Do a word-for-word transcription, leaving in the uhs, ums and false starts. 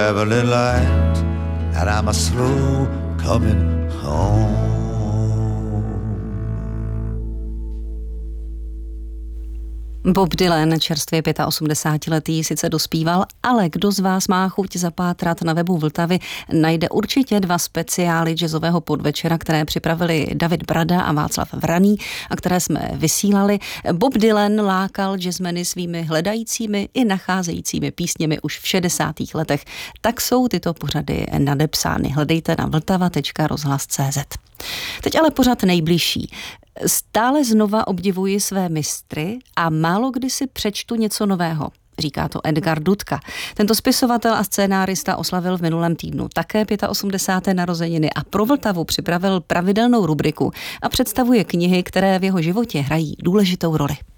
Everland, and I'm a slow coming home. Bob Dylan, čerstvě osmdesátiletý, sice dospíval, ale kdo z vás má chuť zapátrat na webu Vltavy, najde určitě dva speciály jazzového podvečera, které připravili David Brada a Václav Vraný a které jsme vysílali. Bob Dylan lákal jazzmeny svými hledajícími i nacházejícími písněmi už v šedesátých letech. Tak jsou tyto pořady nadepsány. Hledejte na vltava tečka rozhlas tečka cé zet. Teď ale pořad nejbližší. Stále znova obdivuji své mistry a málo kdy si přečtu něco nového, říká to Edgar Dudka. Tento spisovatel a scénárista oslavil v minulém týdnu také osmdesátého narozeniny a pro Vltavu připravil pravidelnou rubriku a představuje knihy, které v jeho životě hrají důležitou roli.